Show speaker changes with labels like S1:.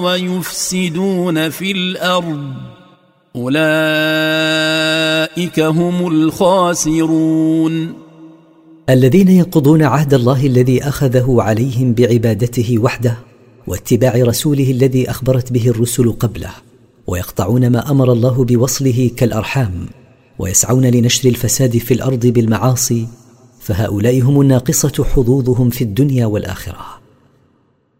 S1: ويفسدون في الأرض أولئك هم الخاسرون.
S2: الذين ينقضون عهد الله الذي أخذه عليهم بعبادته وحده واتباع رسوله الذي أخبرت به الرسل قبله، ويقطعون ما أمر الله بوصله كالأرحام، ويسعون لنشر الفساد في الأرض بالمعاصي، فهؤلاء هم الناقصة حظوظهم في الدنيا والآخرة.